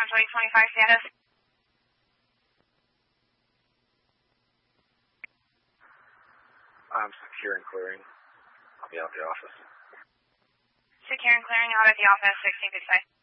Southwest 825 status. I'm secure and clearing. I'll be out of the office. Secure and clearing out at the office, 1655.